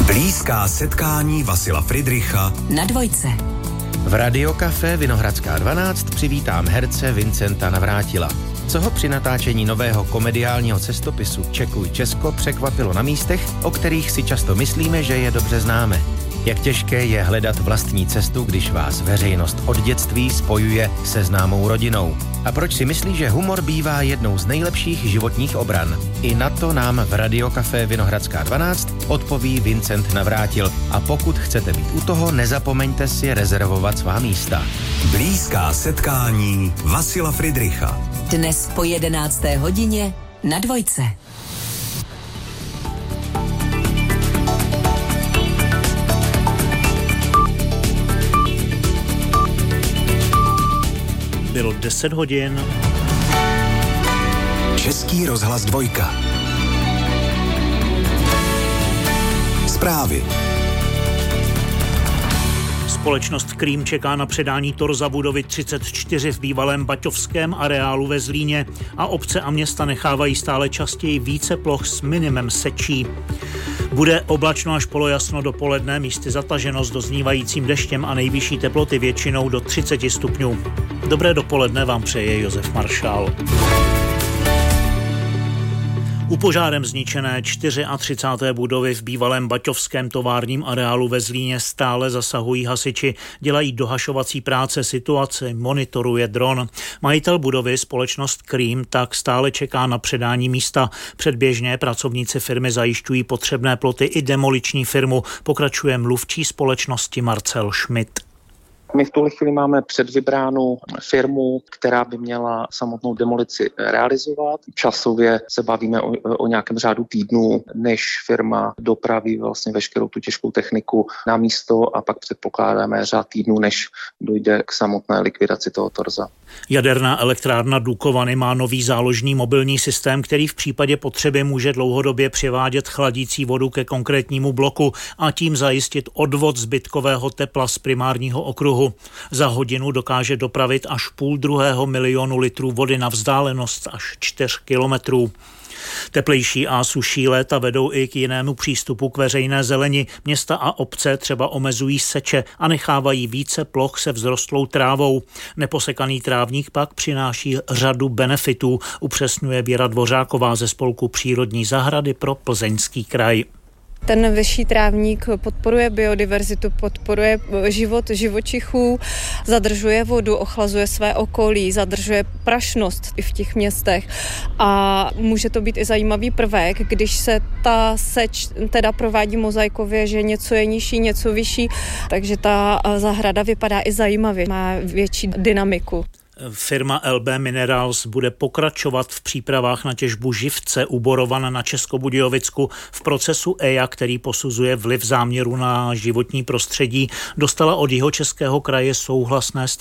Blízká setkání Vasila Friedricha na Dvojce. V Radiokafé Vinohradská 12 přivítám herce Vincenta Navrátila. Co ho při natáčení nového komediálního cestopisu Čekuj Česko překvapilo na místech, o kterých si často myslíme, že je dobře známe? Jak těžké je hledat vlastní cestu, když vás veřejnost od dětství spojuje se známou rodinou? A proč si myslí, že humor bývá jednou z nejlepších životních obran? I na to nám v Radiokafé Vinohradská 12 odpoví Vincent Navrátil. A pokud chcete být u toho, nezapomeňte si rezervovat svá místa. Blízká setkání Vasila Friedricha. Dnes po 11. hodině na Dvojce. Bylo 10 hodin. Český rozhlas 2. Zprávy. Společnost Cream čeká na předání torza budovy 34 v bývalém baťovském areálu ve Zlíně a obce a města nechávají stále častěji více ploch s minimem sečí. Bude oblačno až polojasno dopoledne, místy zataženo s doznívajícím deštěm a nejvyšší teploty většinou do 30 stupňů. Dobré dopoledne vám přeje Josef Maršál. U požárem zničené 34. budovy v bývalém baťovském továrním areálu ve Zlíně stále zasahují hasiči, dělají dohašovací práce, situaci monitoruje dron. Majitel budovy, společnost Cream, tak stále čeká na předání místa. Předběžně pracovníci firmy zajišťují potřebné ploty i demoliční firmu, pokračuje mluvčí společnosti Marcel Schmidt. My v tuhle chvíli máme předvybránu firmu, která by měla samotnou demolici realizovat. Časově se bavíme o nějakém řádu týdnů, než firma dopraví vlastně veškerou tu těžkou techniku na místo a pak předpokládáme řád týdnů, než dojde k samotné likvidaci toho torza. Jaderná elektrárna Dukovany má nový záložní mobilní systém, který v případě potřeby může dlouhodobě přivádět chladící vodu ke konkrétnímu bloku a tím zajistit odvod zbytkového tepla z primárního okruhu. Za hodinu dokáže dopravit až 0,5 milionu litrů vody na vzdálenost až 4 kilometrů. Teplejší a suší léta vedou i k jinému přístupu k veřejné zeleni. Města a obce třeba omezují seče a nechávají více ploch se vzrostlou trávou. Neposekaný trávník pak přináší řadu benefitů, upřesňuje Věra Dvořáková ze spolku Přírodní zahrady pro Plzeňský kraj. Ten vyšší trávník podporuje biodiverzitu, podporuje život živočichů, zadržuje vodu, ochlazuje své okolí, zadržuje prašnost i v těch městech a může to být i zajímavý prvek, když se ta seč teda provádí mozaikově, že něco je nižší, něco vyšší, takže ta zahrada vypadá i zajímavě, má větší dynamiku. Firma LB Minerals bude pokračovat v přípravách na těžbu živce u Borovan na Českobudějovicku. V procesu EIA, který posuzuje vliv záměru na životní prostředí, dostala od Jihočeského kraje souhlasné stanovisko.